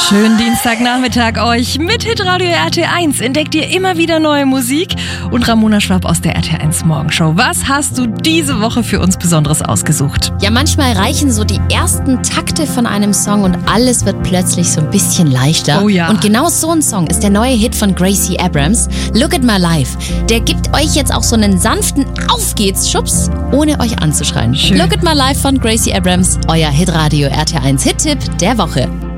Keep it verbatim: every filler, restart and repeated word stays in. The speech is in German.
Schönen Dienstagnachmittag euch. Mit Hitradio R T eins entdeckt ihr immer wieder neue Musik. Und Ramona Schwab aus der R T eins Morgenshow. Was hast du diese Woche für uns Besonderes ausgesucht? Ja, manchmal reichen so die ersten Takte von einem Song und alles wird plötzlich so ein bisschen leichter. Oh ja. Und genau so ein Song ist der neue Hit von Gracie Abrams, Look at My Life. Der gibt euch jetzt auch so einen sanften Auf geht's Schubs, ohne euch anzuschreien. Schön. Look at My Life von Gracie Abrams, euer Hitradio R T eins Hit-Tipp der Woche.